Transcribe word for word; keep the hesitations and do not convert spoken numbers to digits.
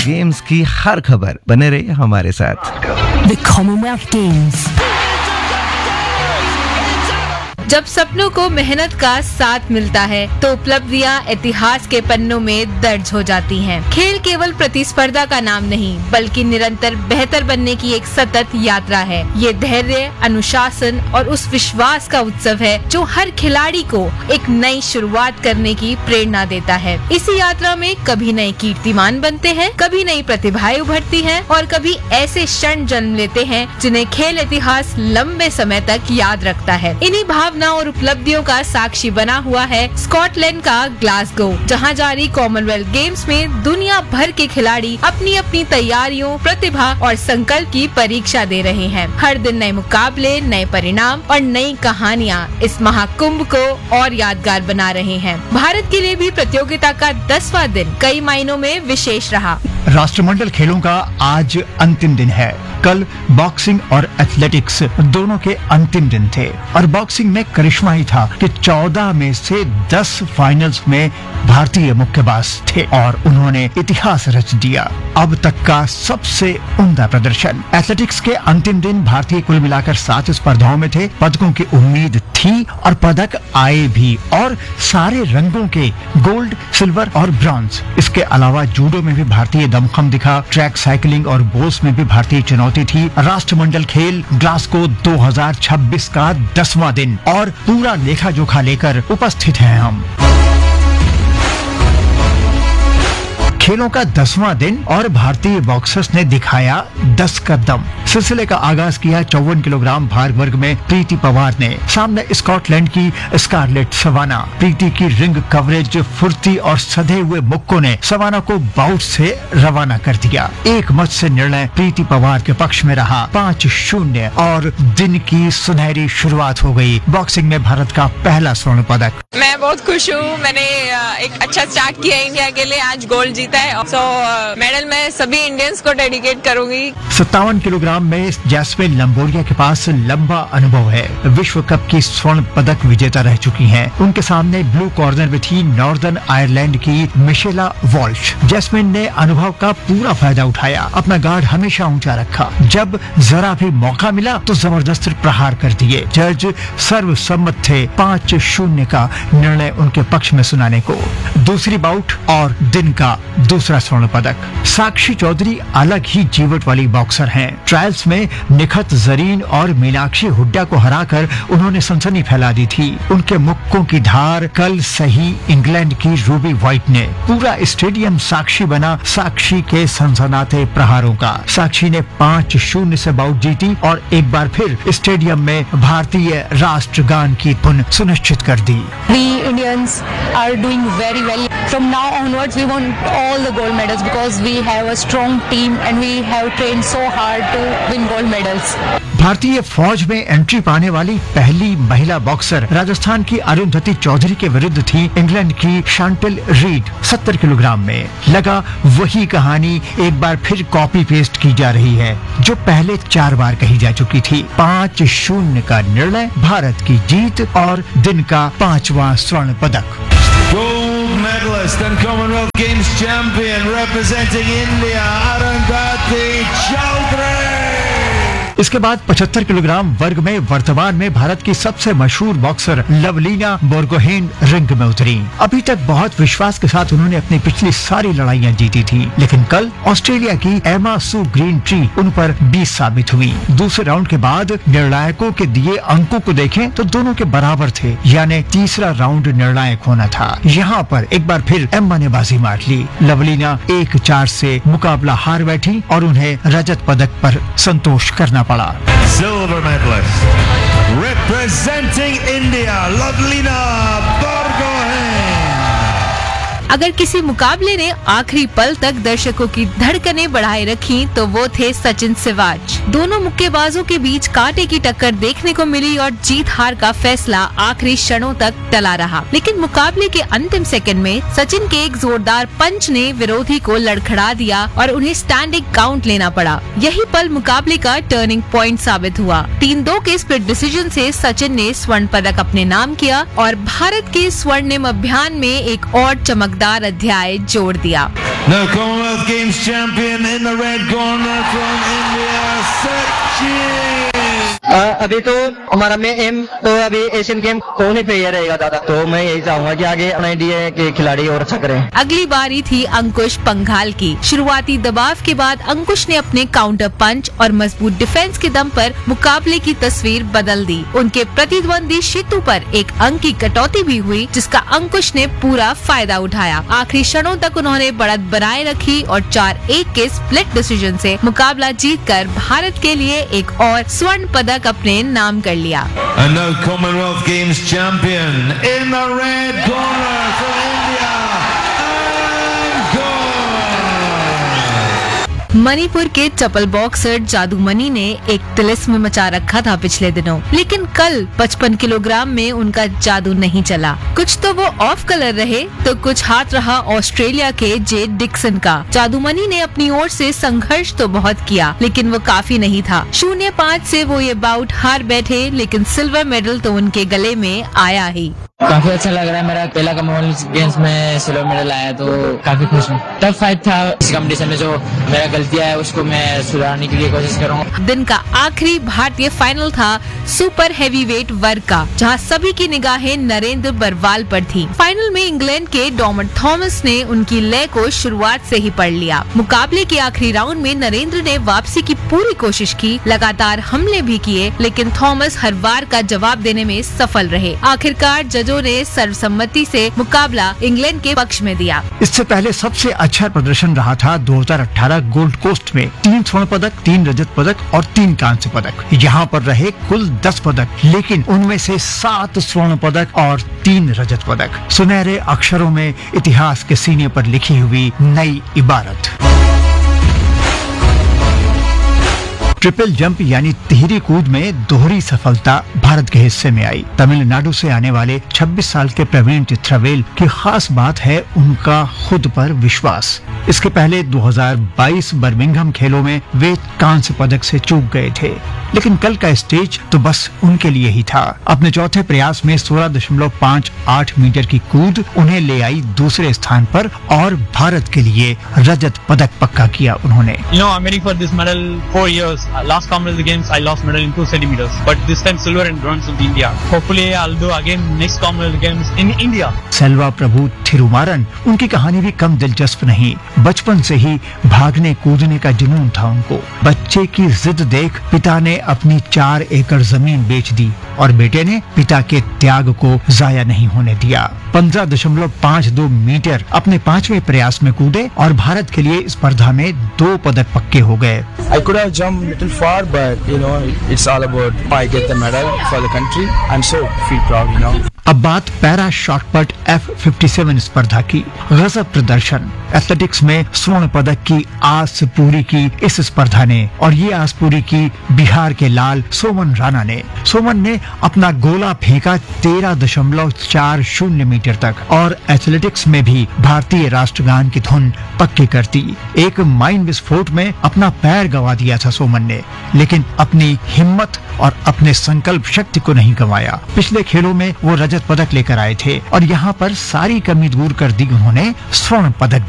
Games की हर खबर बने रहिए हमारे साथ। The Commonwealth Games. जब सपनों को मेहनत का साथ मिलता है तो उपलब्धियां इतिहास के पन्नों में दर्ज हो जाती हैं। खेल केवल प्रतिस्पर्धा का नाम नहीं बल्कि निरंतर बेहतर बनने की एक सतत यात्रा है। ये धैर्य, अनुशासन और उस विश्वास का उत्सव है जो हर खिलाड़ी को एक नई शुरुआत करने की प्रेरणा देता है। इसी यात्रा में कभी नए कीर्तिमान बनते हैं, कभी नई प्रतिभाएं उभरती हैं और कभी ऐसे क्षण जन्म लेते हैं जिन्हें खेल इतिहास लंबे समय तक याद रखता है। इन्हीं भावना और उपलब्धियों का साक्षी बना हुआ है स्कॉटलैंड का ग्लासगो, जहां जारी कॉमनवेल्थ गेम्स में दुनिया भर के खिलाड़ी अपनी अपनी तैयारियों, प्रतिभा और संकल्प की परीक्षा दे रहे हैं। हर दिन नए मुकाबले, नए परिणाम और नई कहानियां इस महाकुंभ को और यादगार बना रहे हैं। भारत के लिए भी प्रतियोगिता का दसवां दिन कई मायनों में विशेष रहा। राष्ट्रमंडल खेलों का आज अंतिम दिन है। कल बॉक्सिंग और एथलेटिक्स दोनों के अंतिम दिन थे और बॉक्सिंग में करिश्मा ही था कि चौदह में से दस फाइनल्स में भारतीय मुक्केबाज थे और उन्होंने इतिहास रच दिया। अब तक का सबसे उम्दा प्रदर्शन। एथलेटिक्स के अंतिम दिन भारतीय कुल मिलाकर सात स्पर्धाओं में थे। पदकों की उम्मीद थी और पदक आए भी और सारे रंगों के, गोल्ड, सिल्वर और ब्रॉन्ज। इसके अलावा जूडो में भी भारतीय दमखम दिखा। ट्रैक साइकिलिंग और बोल्स में भी भारतीय चुनौती थी। राष्ट्रमंडल खेल ग्लासगो दो हज़ार छब्बीस का दसवां दिन और पूरा लेखा जोखा लेकर उपस्थित हैं हम। खेलों का दसवां दिन और भारतीय बॉक्सर्स ने दिखाया दस का दम। सिलसिले का आगाज किया चौवन किलोग्राम भार वर्ग में प्रीति पवार ने। सामने स्कॉटलैंड की स्कारलेट सवाना। प्रीति की रिंग कवरेज, फुर्ती और सधे हुए मुक्कों ने सवाना को बाउट से रवाना कर दिया। एक मत से निर्णय प्रीति पवार के पक्ष में रहा। पाँच शून्य और दिन की सुनहरी शुरुआत हो गई। बॉक्सिंग में भारत का पहला स्वर्ण पदक। मैं बहुत खुश हूँ। मैंने एक अच्छा स्टार्ट किया इंडिया के लिए। आज गोल्ड जीता है। सो मेडल मैं सभी इंडियंस को डेडिकेट करूंगी। सत्तावन किलोग्राम में जैस्मिन लंबोरिया के पास लंबा अनुभव है। विश्व कप की स्वर्ण पदक विजेता रह चुकी हैं। उनके सामने ब्लू कॉर्नर में थी नॉर्दर्न आयरलैंड की मिशेला वॉल्श। जैस्मिन ने अनुभव का पूरा फायदा उठाया। अपना गार्ड हमेशा ऊंचा रखा। जब जरा भी मौका मिला तो जबरदस्त प्रहार कर दिए। जज सर्वसम्मत थे। पाँच शून्य का निर्णय उनके पक्ष में सुनाने को। दूसरी बाउट और दिन का दूसरा स्वर्ण पदक। साक्षी चौधरी अलग ही जीवट वाली बॉक्सर हैं। ट्रायल्स में निखत जरीन और मीनाक्षी हुड्डा को हराकर उन्होंने सनसनी फैला दी थी। उनके मुक्कों की धार कल सही इंग्लैंड की रूबी व्हाइट ने। पूरा स्टेडियम साक्षी बना साक्षी के सनसनाते प्रहारों का। साक्षी ने पाँच शून्य से बाउट जीती और एक बार फिर स्टेडियम में भारतीय राष्ट्रगान की धुन सुनिश्चित कर दी। We Indians are doing very well. From now onwards, we want all the gold medals because we have a strong team and we have trained so hard to win gold medals. भारतीय फौज में entry पाने वाली पहली महिला boxer Rajasthan की अरुंधति चौधरी के विरुद्ध थी इंग्लैंड की शांटिल रीड। सत्तर किलोग्राम में लगा वही कहानी एक बार फिर कॉपी पेस्ट की जा रही है जो पहले चार बार कही जा चुकी थी। पाँच शून्य का निर्णय, भारत की जीत और दिन का पांचवा स्वर्ण पदक। Gold medalist and Commonwealth Games champion representing India, Arundhati Chaudhary. इसके बाद पचहत्तर किलोग्राम वर्ग में वर्तमान में भारत की सबसे मशहूर बॉक्सर लवलीना बोरगोहेन रिंग में उतरी। अभी तक बहुत विश्वास के साथ उन्होंने अपनी पिछली सारी लड़ाइयां जीती थी, लेकिन कल ऑस्ट्रेलिया की एमा सू ग्रीन ट्री उन पर बीस साबित हुई। दूसरे राउंड के बाद निर्णायकों के दिए अंकों को देखें तो दोनों के बराबर थे, यानी तीसरा राउंड निर्णायक होना था। यहाँ पर एक बार फिर एम्मा ने बाजी मार ली। लवलीना एक चार से मुकाबला हार बैठी और उन्हें रजत पदक पर संतोष करना पड़ा। Silver medalist representing India, Lovelina Borgohain. अगर किसी मुकाबले ने आखिरी पल तक दर्शकों की धड़कनें बढ़ाए रखी तो वो थे सचिन सिवाच। दोनों मुक्केबाजों के बीच कांटे की टक्कर देखने को मिली और जीत हार का फैसला आखिरी क्षणों तक टला रहा। लेकिन मुकाबले के अंतिम सेकंड में सचिन के एक जोरदार पंच ने विरोधी को लड़खड़ा दिया और उन्हें स्टैंडिंग काउंट लेना पड़ा। यही पल मुकाबले का टर्निंग पॉइंट साबित हुआ। तीन दो के स्प्लिट डिसीजन से सचिन ने स्वर्ण पदक अपने नाम किया और भारत के स्वर्णिम अभियान में एक और चमकदार अध्याय जोड़ दिया। Now Commonwealth Games champion in the red corner from India, Sachin. अभी तो हमारा में एम तो अभी एशियन गेम होने पे ही रहेगा ज्यादा, तो मैं यही चाहूंगा कि आगे इंडिया के खिलाड़ी और अच्छा करें। अगली बारी थी अंकुश पंघाल की। शुरुआती दबाव के बाद अंकुश ने अपने काउंटर पंच और मजबूत डिफेंस के दम पर मुकाबले की तस्वीर बदल दी। उनके प्रतिद्वंदी शितु पर एक अंक की कटौती भी हुई, जिसका अंकुश ने पूरा फायदा उठाया। आखिरी क्षणों तक उन्होंने बढ़त बनाए रखी और चार एक के स्प्लिट डिसीजन से मुकाबला जीतकर भारत के लिए एक और स्वर्ण पदक अपने नाम कर लिया। And now Commonwealth Games champion in the red corner from India, Angkor. Manipur के चपल बॉक्सर जादूमणि ने एक तिलिस्म मचा रखा था पिछले दिनों, लेकिन कल पचपन किलोग्राम में उनका जादू नहीं चला। कुछ तो वो ऑफ कलर रहे तो कुछ हाथ रहा ऑस्ट्रेलिया के जे डिक्सन का। जादूमणि ने अपनी ओर से संघर्ष तो बहुत किया, लेकिन वो काफी नहीं था। शून्य पाँच से वो ये बाउट हार बैठे, लेकिन सिल्वर मेडल तो उनके गले में आया ही। काफी अच्छा लग रहा है। मेरा पहला कॉमनवेल्थ गेम्स में सिल्वर मेडल आया तो काफी खुश हूँ। टफ फाइट था इस कंपटीशन में, जो मेरा गलतियां है उसको मैं सुधारने के लिए कोशिश करूँगा। दिन का आखिरी भारतीय फाइनल था सुपर हेवीवेट वर्ग का, जहां सभी की निगाहें नरेंद्र बरवाल पर थी। फाइनल में इंग्लैंड के डॉमट थॉमस ने उनकी लय को शुरुआत से ही पढ़ लिया। मुकाबले के आखिरी राउंड में नरेंद्र ने वापसी की पूरी कोशिश की, लगातार हमले भी किए, लेकिन थॉमस हर बार का जवाब देने में सफल रहे। आखिरकार जजों ने सर्वसम्मति से मुकाबला इंग्लैंड के पक्ष में दिया। इससे पहले सबसे अच्छा प्रदर्शन रहा था दो हज़ार अठारह गोल्ड कोस्ट में। तीन स्वर्ण पदक, तीन रजत पदक और तीन कांस्य पदक। यहाँ पर रहे कुल दस पदक, लेकिन उनमें से सात स्वर्ण पदक और तीन रजत पदक। सुनहरे अक्षरों में इतिहास के सीने पर लिखी हुई नई इबारत। ट्रिपल जंप यानी तिहरी कूद में दोहरी सफलता भारत के हिस्से में आई। तमिलनाडु से आने वाले छब्बीस साल के प्रवीण चित्रावेल की खास बात है उनका खुद पर विश्वास। इसके पहले दो हज़ार बाईस बर्मिंघम खेलों में वे कांस्य पदक से चूक गए थे, लेकिन कल का स्टेज तो बस उनके लिए ही था। अपने चौथे प्रयास में सोलह दशमलव पाँच आठ मीटर की कूद उन्हें ले आई दूसरे स्थान पर और भारत के लिए रजत पदक पक्का किया उन्होंने। You know, I'm waiting for this medal four years. Last Commonwealth Games, I lost medal in two centimeters, but this time silver and bronze with India. Hopefully, I'll do again next Commonwealth Games in India. Selva प्रभु थिरुमारन, उनकी कहानी भी कम दिलचस्प नहीं। बचपन से ही भागने कूदने का जुनून था उनको। बच्चे की जिद देख पिता ने अपनी चार एकड़ जमीन बेच दी और बेटे ने पिता के त्याग को जाया नहीं होने दिया। पंद्रह दशमलव पाँच दो मीटर अपने पांचवें प्रयास में कूदे और भारत के लिए इस स्पर्धा में दो पदक पक्के हो गए। I could have jumped little far, but you know, it's all about I get the medal for the country. I'm so feel proud, you know. अब बात पैरा शॉटपट एफ सत्तावन स्पर्धा की। गजब प्रदर्शन। एथलेटिक्स में स्वर्ण पदक की आस पूरी की इस स्पर्धा ने, और ये आस पूरी की बिहार के लाल सोमन राणा ने। सोमन ने अपना गोला फेंका तेरह दशमलव चार शून्य मीटर तक और एथलेटिक्स में भी भारतीय राष्ट्रगान की धुन पक्की कर दी। एक माइन विस्फोट में अपना पैर गंवा दिया था सोमन ने, लेकिन अपनी हिम्मत और अपने संकल्प शक्ति को नहीं गंवाया। पिछले खेलों में वो रजत पदक लेकर आए थे और यहाँ पर सारी कमी दूर कर दी उन्होंने स्वर्ण पदक